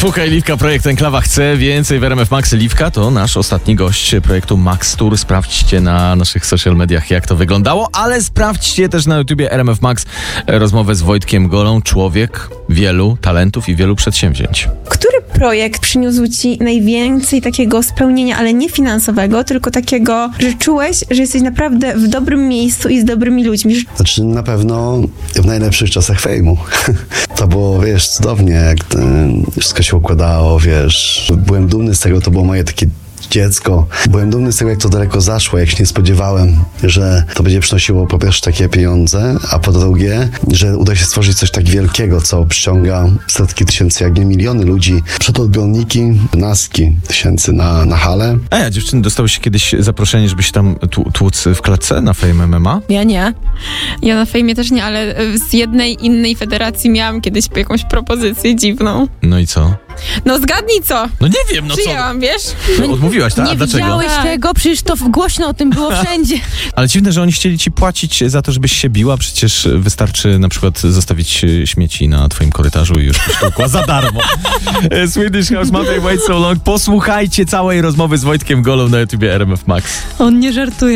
Fuka i Liwka, projekt Enklawa chce więcej w RMF Max. Liwka to nasz ostatni gość projektu Max Tour. Sprawdźcie na naszych social mediach, jak to wyglądało, ale sprawdźcie też na YouTubie RMF Max rozmowę z Wojtkiem Golą. Człowiek wielu talentów i wielu przedsięwzięć. Który projekt przyniósł ci najwięcej takiego spełnienia, ale nie finansowego, tylko takiego, że czułeś, że jesteś naprawdę w dobrym miejscu i z dobrymi ludźmi? Znaczy na pewno w najlepszych czasach fejmu. To było, wiesz, cudownie, jak wszystko się układało, wiesz. Byłem dumny z tego, to było moje takie dziecko. Byłem dumny z tego, jak to daleko zaszło, jak się nie spodziewałem, że to będzie przynosiło po pierwsze takie pieniądze, a po drugie, że uda się stworzyć coś tak wielkiego, co przyciąga setki tysięcy, jak nie miliony ludzi przed odbiorniki, naski tysięcy na halę. A dziewczyny, dostałyście kiedyś zaproszenie, żeby się tam tłuc w klatce na Fame MMA? Ja nie. Ja na fejmie też nie, ale z jednej innej federacji miałam kiedyś jakąś propozycję dziwną. No i co? No zgadnij co? No nie wiem, no co? Przyjęłam, wiesz? No, odmówiłaś, tak? A Nie dlaczego? widziałeś tego? Przecież to głośno o tym było wszędzie. Ale dziwne, że oni chcieli ci płacić za to, żebyś się biła. Przecież wystarczy na przykład zostawić śmieci na twoim korytarzu i już sztukła za darmo. Swedish House Mafia, Wait So Long. Posłuchajcie całej rozmowy z Wojtkiem Golą na YouTubie RMF Max. On nie żartuje.